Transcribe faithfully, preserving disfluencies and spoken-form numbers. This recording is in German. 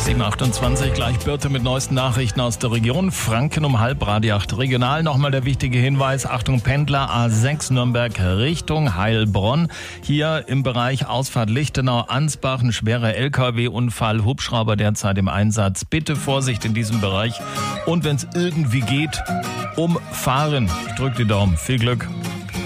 sieben Uhr achtundzwanzig, gleich Birte mit neuesten Nachrichten aus der Region. Franken um halb, Radio acht regional. Nochmal der wichtige Hinweis, Achtung Pendler, A sechs Nürnberg Richtung Heilbronn. Hier im Bereich Ausfahrt Lichtenau-Ansbach ein schwerer L K W-Unfall, Hubschrauber derzeit im Einsatz. Bitte Vorsicht in diesem Bereich und wenn es irgendwie geht, umfahren. Ich drücke die Daumen. Viel Glück.